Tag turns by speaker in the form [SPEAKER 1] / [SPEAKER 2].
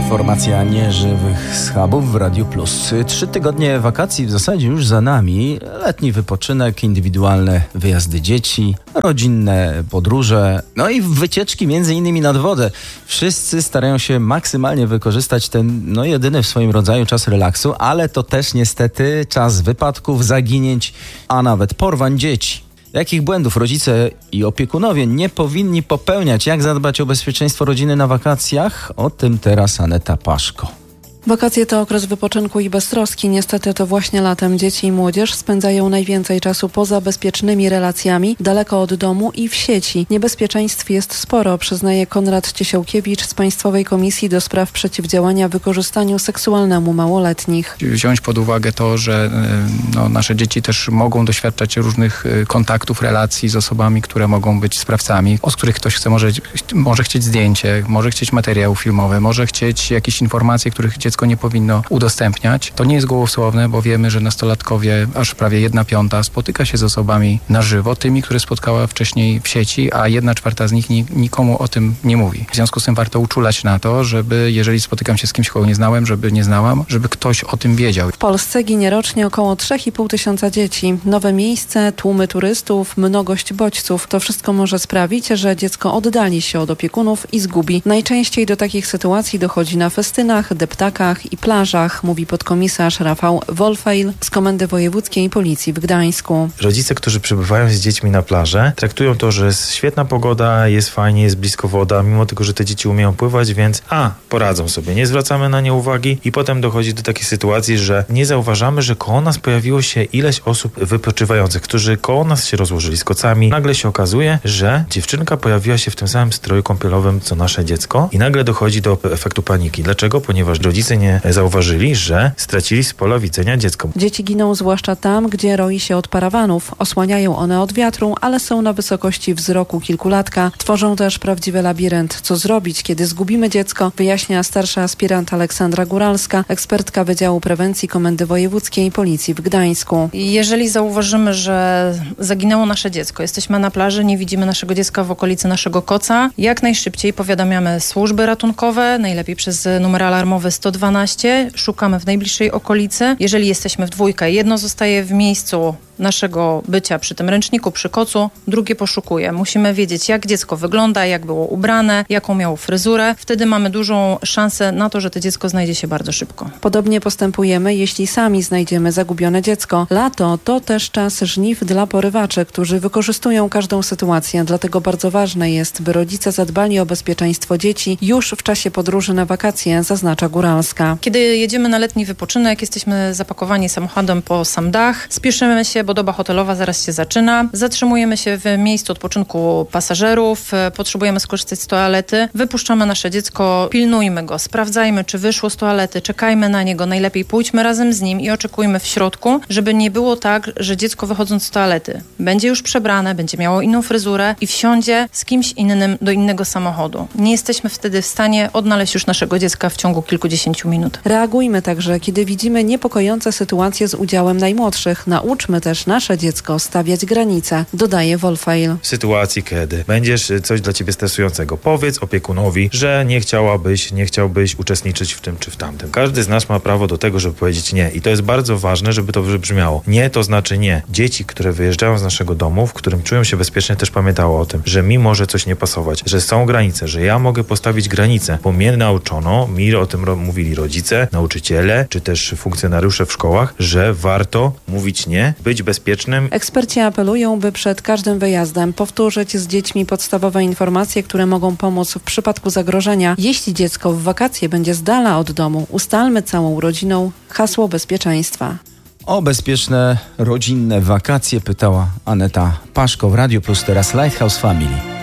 [SPEAKER 1] Formacja nieżywych schabów w Radiu Plus. 3 tygodnie wakacji w zasadzie już za nami. Letni wypoczynek, indywidualne wyjazdy dzieci, rodzinne podróże, no i wycieczki między innymi nad wodę. Wszyscy starają się maksymalnie wykorzystać ten jedyny w swoim rodzaju czas relaksu, ale to też niestety czas wypadków, zaginięć, a nawet porwań dzieci. Jakich błędów rodzice i opiekunowie nie powinni popełniać? Jak zadbać o bezpieczeństwo rodziny na wakacjach? O tym teraz Aneta Paszko.
[SPEAKER 2] Wakacje to okres wypoczynku i beztroski. Niestety to właśnie latem dzieci i młodzież spędzają najwięcej czasu poza bezpiecznymi relacjami, daleko od domu i w sieci. Niebezpieczeństw jest sporo, przyznaje Konrad Ciesiałkiewicz z Państwowej Komisji do Spraw Przeciwdziałania Wykorzystaniu Seksualnemu Małoletnich.
[SPEAKER 3] Wziąć pod uwagę to, że nasze dzieci też mogą doświadczać różnych kontaktów, relacji z osobami, które mogą być sprawcami, od których ktoś może chcieć zdjęcie, może chcieć materiał filmowy, może chcieć jakieś informacje, których dziecko nie powinno udostępniać. To nie jest gołosłowne, bo wiemy, że nastolatkowie, aż prawie 1/5 spotyka się z osobami na żywo, tymi, które spotkała wcześniej w sieci, a 1/4 z nich nikomu o tym nie mówi. W związku z tym warto uczulać na to, żeby, jeżeli spotykam się z kimś, kogo nie znałem, żeby ktoś o tym wiedział.
[SPEAKER 2] W Polsce ginie rocznie około 3,5 tysiąca dzieci. Nowe miejsce, tłumy turystów, mnogość bodźców. To wszystko może sprawić, że dziecko oddali się od opiekunów i zgubi. Najczęściej do takich sytuacji dochodzi na festynach, deptakach i plażach, mówi podkomisarz Rafał Wolfeil z Komendy Wojewódzkiej Policji w Gdańsku.
[SPEAKER 4] Rodzice, którzy przybywają z dziećmi na plażę, traktują to, że jest świetna pogoda, jest fajnie, jest blisko woda, mimo tego, że te dzieci umieją pływać, więc poradzą sobie, nie zwracamy na nie uwagi i potem dochodzi do takiej sytuacji, że nie zauważamy, że koło nas pojawiło się ileś osób wypoczywających, którzy koło nas się rozłożyli z kocami. Nagle się okazuje, że dziewczynka pojawiła się w tym samym stroju kąpielowym, co nasze dziecko i nagle dochodzi do efektu paniki. Dlaczego? Ponieważ rodzice nie zauważyli, że stracili z pola widzenia dziecko.
[SPEAKER 2] Dzieci giną zwłaszcza tam, gdzie roi się od parawanów. Osłaniają one od wiatru, ale są na wysokości wzroku kilkulatka. Tworzą też prawdziwy labirynt. Co zrobić, kiedy zgubimy dziecko? Wyjaśnia starsza aspirant Aleksandra Góralska, ekspertka Wydziału Prewencji Komendy Wojewódzkiej Policji w Gdańsku.
[SPEAKER 5] Jeżeli zauważymy, że zaginęło nasze dziecko, jesteśmy na plaży, nie widzimy naszego dziecka w okolicy naszego koca, jak najszybciej powiadamiamy służby ratunkowe, najlepiej przez numer alarmowy 112. Szukamy w najbliższej okolicy. Jeżeli jesteśmy w dwójkę, jedno zostaje w miejscu naszego bycia przy tym ręczniku, przy kocu, drugie poszukuje. Musimy wiedzieć, jak dziecko wygląda, jak było ubrane, jaką miało fryzurę. Wtedy mamy dużą szansę na to, że to dziecko znajdzie się bardzo szybko.
[SPEAKER 2] Podobnie postępujemy, jeśli sami znajdziemy zagubione dziecko. Lato to też czas żniw dla porywaczy, którzy wykorzystują każdą sytuację. Dlatego bardzo ważne jest, by rodzice zadbali o bezpieczeństwo dzieci już w czasie podróży na wakacje, zaznacza Góralska.
[SPEAKER 5] Kiedy jedziemy na letni wypoczynek, jesteśmy zapakowani samochodem po sam dach, spieszymy się, bo doba hotelowa zaraz się zaczyna. Zatrzymujemy się w miejscu odpoczynku pasażerów, potrzebujemy skorzystać z toalety, wypuszczamy nasze dziecko, pilnujmy go, sprawdzajmy, czy wyszło z toalety, czekajmy na niego, najlepiej pójdźmy razem z nim i oczekujmy w środku, żeby nie było tak, że dziecko wychodząc z toalety będzie już przebrane, będzie miało inną fryzurę i wsiądzie z kimś innym do innego samochodu. Nie jesteśmy wtedy w stanie odnaleźć już naszego dziecka w ciągu kilkudziesięciu minut.
[SPEAKER 2] Reagujmy także, kiedy widzimy niepokojące sytuacje z udziałem najmłodszych. Nauczmy też nasze dziecko stawiać granice, dodaje Wolfeil.
[SPEAKER 4] W sytuacji, kiedy będziesz coś dla ciebie stresującego, powiedz opiekunowi, że nie chciałbyś uczestniczyć w tym czy w tamtym. Każdy z nas ma prawo do tego, żeby powiedzieć nie. I to jest bardzo ważne, żeby to wybrzmiało. Nie to znaczy nie. Dzieci, które wyjeżdżają z naszego domu, w którym czują się bezpiecznie, też pamiętały o tym, że mi może coś nie pasować, że są granice, że ja mogę postawić granice, bo mnie nauczono, mi o tym mówili rodzice, nauczyciele, czy też funkcjonariusze w szkołach, że warto mówić nie, być bezpiecznym.
[SPEAKER 2] Eksperci apelują, by przed każdym wyjazdem powtórzyć z dziećmi podstawowe informacje, które mogą pomóc w przypadku zagrożenia. Jeśli dziecko w wakacje będzie z dala od domu, ustalmy całą rodziną hasło bezpieczeństwa.
[SPEAKER 1] O bezpieczne rodzinne wakacje pytała Aneta Paszko w Radiu Plus, teraz Lighthouse Family.